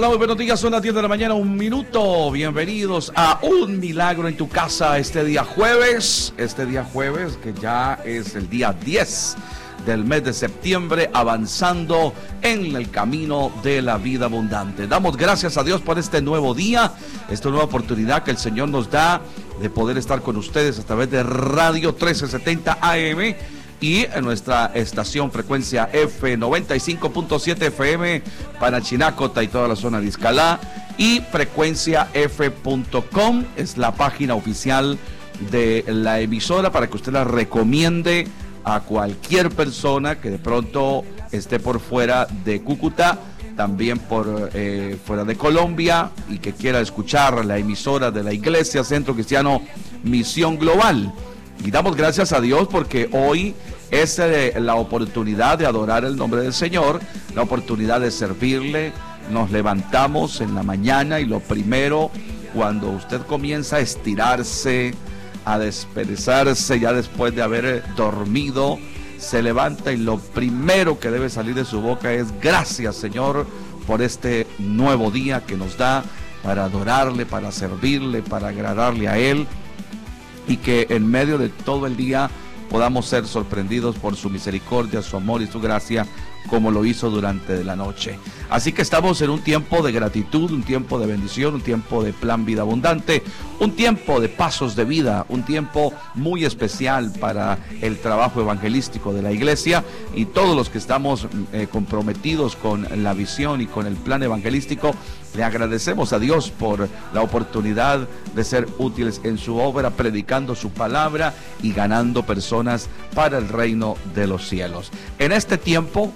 Hola, muy buenos días, son las 10 de la mañana, 1 minuto. Bienvenidos a Un Milagro en tu Casa este día jueves, que ya es el día 10 del mes de septiembre, avanzando en el camino de la vida abundante. Damos gracias a Dios por este nuevo día, esta nueva oportunidad que el Señor nos da de poder estar con ustedes a través de Radio 1370 AM y en nuestra estación frecuencia F95.7 FM para Chinacota y toda la zona de Iscalá, y frecuenciaf.com es la página oficial de la emisora para que usted la recomiende a cualquier persona que de pronto esté por fuera de Cúcuta, también por fuera de Colombia, y que quiera escuchar la emisora de la Iglesia Centro Cristiano Misión Global. Y damos gracias a Dios porque hoy es la oportunidad de adorar el nombre del Señor, la oportunidad de servirle. Nos levantamos en la mañana y lo primero, cuando usted comienza a estirarse, a desperezarse, ya después de haber dormido, se levanta y lo primero que debe salir de su boca es: gracias, Señor, por este nuevo día que nos da para adorarle, para servirle, para agradarle a Él, y que en medio de todo el día podamos ser sorprendidos por su misericordia, su amor y su gracia, como lo hizo durante la noche. Así que estamos en un tiempo de gratitud, un tiempo de bendición, un tiempo de plan vida abundante, un tiempo de pasos de vida, un tiempo muy especial para el trabajo evangelístico de la iglesia, y todos los que estamos comprometidos con la visión y con el plan evangelístico, le agradecemos a Dios por la oportunidad de ser útiles en su obra, predicando su palabra y ganando personas para el reino de los cielos. En este tiempo,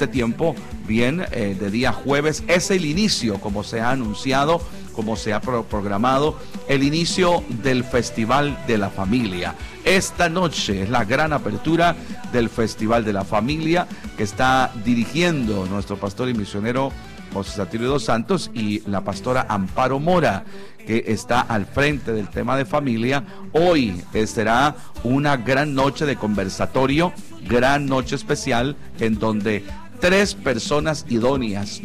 bien, de día jueves, es el inicio, como se ha anunciado, como se ha programado, el inicio del Festival de la Familia. Esta noche es la gran apertura del Festival de la Familia, que está dirigiendo nuestro pastor y misionero José Satirio dos Santos y la pastora Amparo Mora, que está al frente del tema de familia. Hoy será una gran noche de conversatorio, gran noche especial, en donde tres personas idóneas,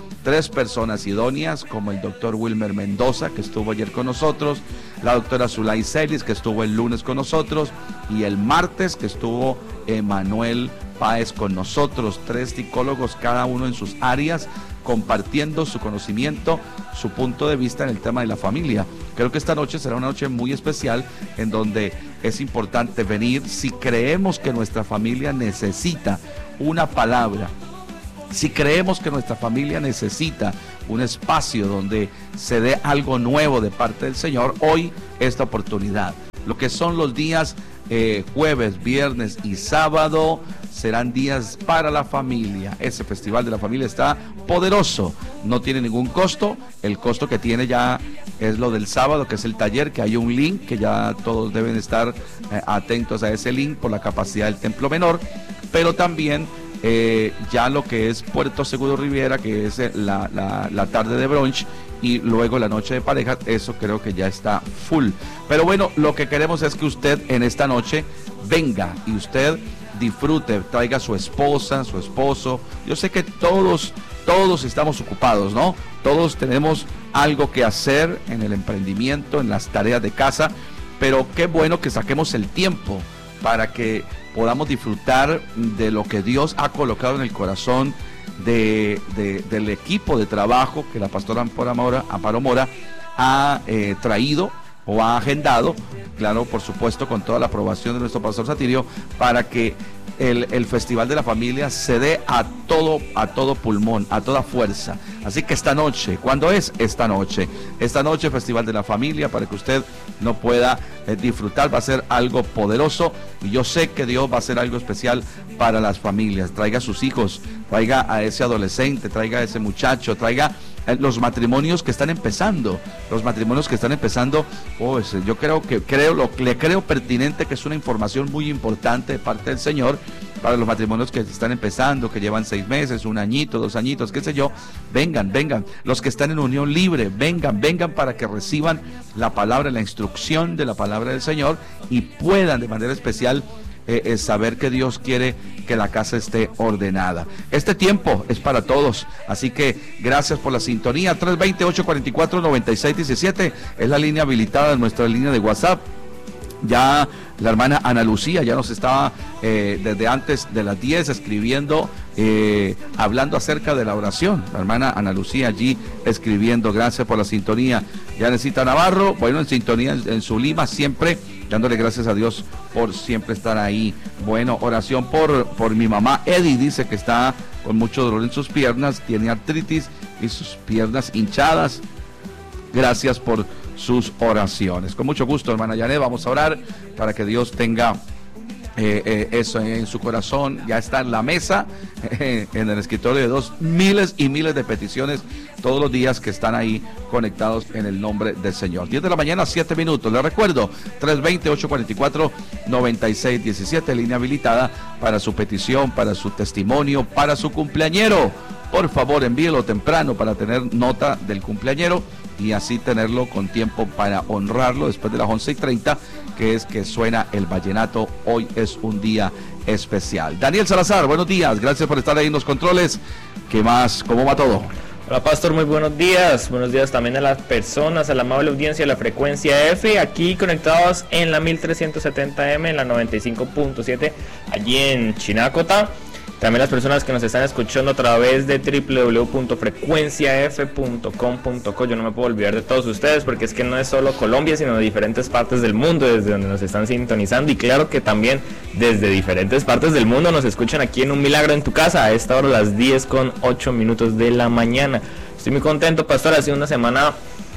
como el doctor Wilmer Mendoza, que estuvo ayer con nosotros, la doctora Zulay Celis, que estuvo el lunes con nosotros, y el martes que estuvo Emanuel Páez con nosotros, tres psicólogos, cada uno en sus áreas, compartiendo su conocimiento, su punto de vista en el tema de la familia. Creo que esta noche será una noche muy especial, en donde es importante venir si creemos que nuestra familia necesita una palabra, si creemos que nuestra familia necesita un espacio donde se dé algo nuevo de parte del Señor. Hoy esta oportunidad, lo que son los días jueves, viernes y sábado, serán días para la familia. Ese Festival de la Familia está poderoso, no tiene ningún costo. El costo que tiene ya es lo del sábado, que es el taller, que hay un link, que ya todos deben estar atentos a ese link por la capacidad del Templo Menor, pero también ya lo que es Puerto Seguro Riviera, que es la tarde de brunch y luego la noche de pareja, eso creo que ya está full. Pero bueno, lo que queremos es que usted en esta noche venga y usted disfrute, traiga a su esposa, su esposo. Yo sé que todos estamos ocupados, ¿no? Todos tenemos algo que hacer en el emprendimiento, en las tareas de casa, pero qué bueno que saquemos el tiempo para que podamos disfrutar de lo que Dios ha colocado en el corazón del equipo de trabajo que la pastora Amparo Mora ha traído o ha agendado, claro, por supuesto, con toda la aprobación de nuestro pastor Satirio, para que el Festival de la Familia se dé a todo pulmón, a toda fuerza. Así que esta noche, ¿cuándo es? Esta noche, Festival de la Familia, para que usted no pueda disfrutar, va a ser algo poderoso, y yo sé que Dios va a hacer algo especial para las familias. Traiga a sus hijos, traiga a ese adolescente, traiga a ese muchacho, traiga los matrimonios que están empezando, pues yo le creo pertinente, que es una información muy importante de parte del Señor para los matrimonios que están empezando, que llevan 6 meses, 1 añito, 2 añitos, qué sé yo. Vengan, los que están en unión libre, vengan para que reciban la palabra, la instrucción de la palabra del Señor, y puedan de manera especial saber que Dios quiere que la casa esté ordenada. Este tiempo es para todos, así que gracias por la sintonía. 320-844-9617 es la línea habilitada en nuestra línea de WhatsApp. Ya la hermana Ana Lucía ya nos estaba desde antes de las 10 escribiendo, hablando acerca de la oración. La hermana Ana Lucía allí escribiendo, gracias por la sintonía. Ya necesita Navarro, bueno, en sintonía en su Lima, siempre dándole gracias a Dios por siempre estar ahí. Bueno, oración por mi mamá Eddie, dice que está con mucho dolor en sus piernas, tiene artritis y sus piernas hinchadas. Gracias por sus oraciones. Con mucho gusto, hermana Yanet, vamos a orar para que Dios tenga eso en su corazón. Ya está en la mesa, en el escritorio de Dios, miles y miles de peticiones todos los días que están ahí conectados en el nombre del Señor. 10 de la mañana, 7 minutos. Les recuerdo, 320-844-9617, línea habilitada para su petición, para su testimonio, para su cumpleañero. Por favor, envíelo temprano para tener nota del cumpleañero y así tenerlo con tiempo para honrarlo después de las 11:30, que es que suena el vallenato. Hoy es un día especial. Daniel Salazar, buenos días, gracias por estar ahí en los controles. ¿Qué más? ¿Cómo va todo? Hola, pastor, muy buenos días también a las personas, a la amable audiencia de la frecuencia F, aquí conectados en la 1370M, en la 95.7, allí en Chinacota. También las personas que nos están escuchando a través de www.frecuenciaf.com.co. Yo no me puedo olvidar de todos ustedes, porque es que no es solo Colombia, sino de diferentes partes del mundo desde donde nos están sintonizando, y claro que también desde diferentes partes del mundo nos escuchan aquí en Un Milagro en tu Casa, a esta hora, las 10:08 de la mañana. Estoy muy contento, pastor, ha sido una semana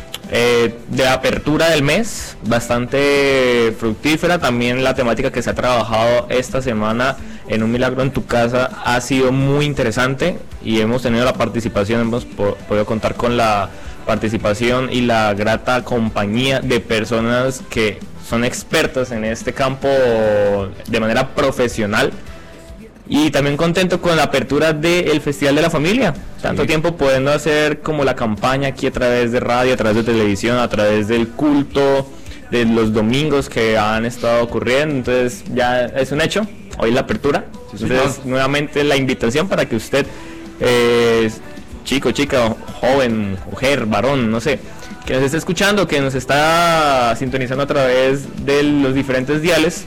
de apertura del mes, bastante fructífera. También la temática que se ha trabajado esta semana en Un Milagro en tu Casa ha sido muy interesante, y hemos tenido la participación, hemos podido contar con la participación y la grata compañía de personas que son expertas en este campo de manera profesional. Y también contento con la apertura del Festival de la Familia. Tanto tiempo pudiendo hacer como la campaña aquí a través de radio, a través de televisión, a través del culto de los domingos que han estado ocurriendo. Entonces ya es un hecho, hoy la apertura. Entonces nuevamente la invitación para que usted, chico, chica, joven, mujer, varón, no sé, que nos esté escuchando, que nos está sintonizando a través de los diferentes diales,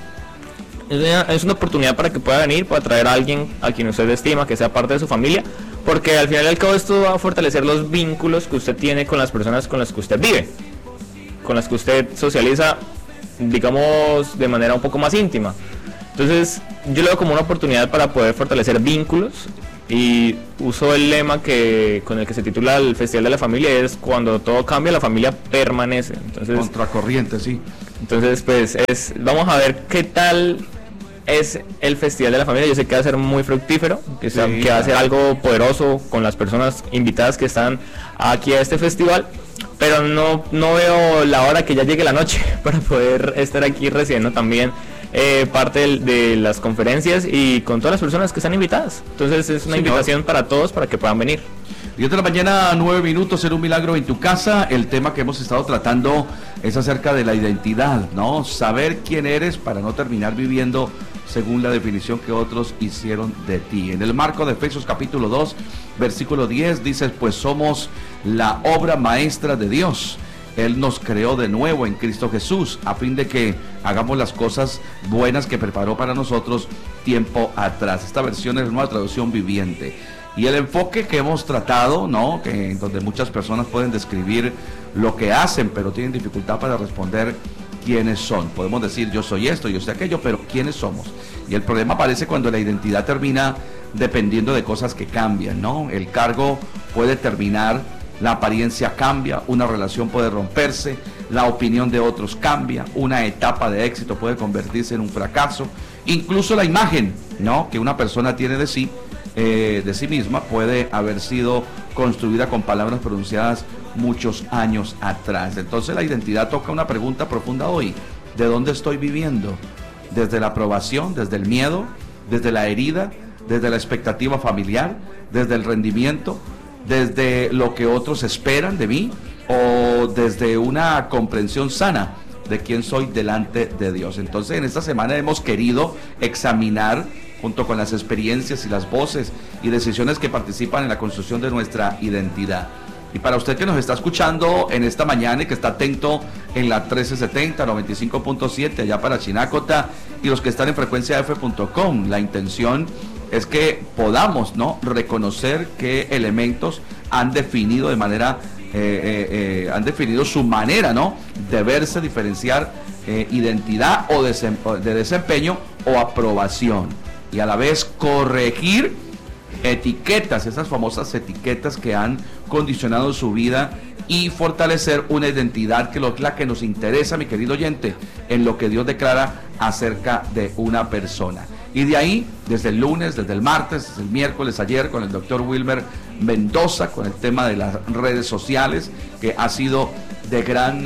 es una oportunidad para que pueda venir, pueda traer a alguien a quien usted estima, que sea parte de su familia, porque al final y al cabo esto va a fortalecer los vínculos que usted tiene con las personas con las que usted vive, con las que usted socializa, digamos, de manera un poco más íntima. Entonces yo lo veo como una oportunidad para poder fortalecer vínculos, y uso el lema con el que se titula el Festival de la Familia, es: cuando todo cambia, la familia permanece. Entonces, contracorriente, sí. Entonces, pues vamos a ver qué tal es el Festival de la Familia. Yo sé que va a ser muy fructífero, que va a ser algo poderoso con las personas invitadas que están aquí a este festival, pero no veo la hora que ya llegue la noche para poder estar aquí recibiendo también parte de las conferencias y con todas las personas que están invitadas. Entonces es una invitación para todos para que puedan venir. 10 de la mañana, 9 minutos, en Un Milagro en tu Casa. El tema que hemos estado tratando es acerca de la identidad, ¿no? Saber quién eres para no terminar viviendo según la definición que otros hicieron de ti. En el marco de Efesios capítulo 2, versículo 10, dice: pues somos la obra maestra de Dios. Él nos creó de nuevo en Cristo Jesús, a fin de que hagamos las cosas buenas que preparó para nosotros tiempo atrás. Esta versión es una traducción viviente. Y el enfoque que hemos tratado, ¿no?, que donde muchas personas pueden describir lo que hacen, pero tienen dificultad para responder quiénes son. Podemos decir: yo soy esto, yo soy aquello, pero ¿quiénes somos? Y el problema aparece cuando la identidad termina dependiendo de cosas que cambian, ¿no? El cargo puede terminar, la apariencia cambia, una relación puede romperse, la opinión de otros cambia, una etapa de éxito puede convertirse en un fracaso, incluso la imagen, ¿no?, que una persona tiene de sí misma puede haber sido construida con palabras pronunciadas muchos años atrás. Entonces la identidad toca una pregunta profunda hoy: ¿de dónde estoy viviendo? ¿Desde la aprobación, desde el miedo, desde la herida, desde la expectativa familiar, desde el rendimiento, desde lo que otros esperan de mí, o desde una comprensión sana de quién soy delante de Dios. Entonces en esta semana hemos querido examinar, junto con las experiencias y las voces y decisiones que participan en la construcción de nuestra identidad. Y para usted que nos está escuchando en esta mañana y que está atento en la 1370, 95.7, allá para Chinácota, y los que están en frecuenciaf.com, la intención es que podamos, ¿no?, reconocer qué elementos han definido de manera, han definido su manera, ¿no?, de verse, diferenciar identidad o de desempeño o aprobación, y a la vez corregir etiquetas, esas famosas etiquetas que han condicionado su vida, y fortalecer una identidad que es la que nos interesa, mi querido oyente, en lo que Dios declara acerca de una persona. Y de ahí, desde el lunes, desde el martes, desde el miércoles, ayer, con el doctor Wilmer Mendoza, con el tema de las redes sociales, que ha sido de gran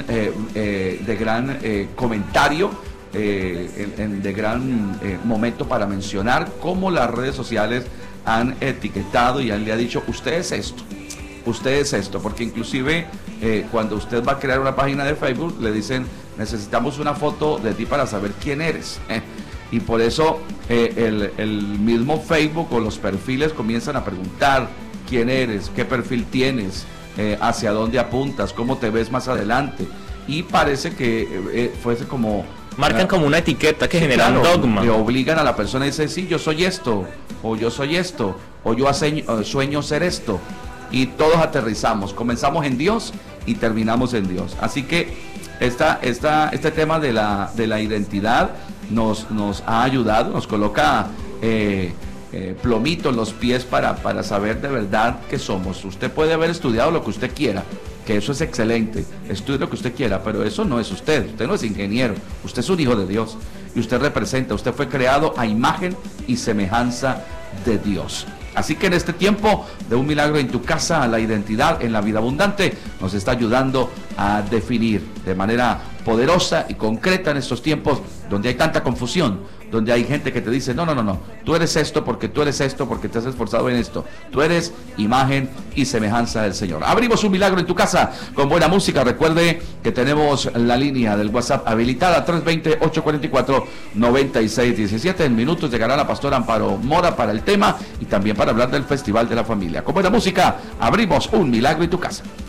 comentario, de gran momento para mencionar cómo las redes sociales han etiquetado y le ha dicho, usted es esto, porque inclusive cuando usted va a crear una página de Facebook, le dicen, necesitamos una foto de ti para saber quién eres. Y por eso el mismo Facebook o los perfiles comienzan a preguntar quién eres, qué perfil tienes, hacia dónde apuntas, cómo te ves más adelante. Y parece que fuese como... Marcan como una etiqueta que genera un dogma. Que obligan a la persona a decir, sí, yo soy esto, o yo soy esto, o yo sueño ser esto. Y todos aterrizamos, comenzamos en Dios y terminamos en Dios. Así que este tema de la identidad nos ha ayudado, nos coloca plomito en los pies para saber de verdad qué somos. Usted puede haber estudiado lo que usted quiera, que eso es excelente, estudie lo que usted quiera, pero eso no es usted no es ingeniero, usted es un hijo de Dios, y usted fue creado a imagen y semejanza de Dios. Así que en este tiempo de un milagro en tu casa, la identidad en la vida abundante nos está ayudando a definir de manera poderosa y concreta en estos tiempos donde hay tanta confusión, donde hay gente que te dice, no, tú eres esto porque te has esforzado en esto, tú eres imagen y semejanza del Señor. Abrimos un milagro en tu casa con buena música. Recuerde que tenemos la línea del WhatsApp habilitada, 320-844-9617. En minutos llegará la pastora Amparo Mora para el tema y también para hablar del Festival de la Familia. Con buena música abrimos un milagro en tu casa.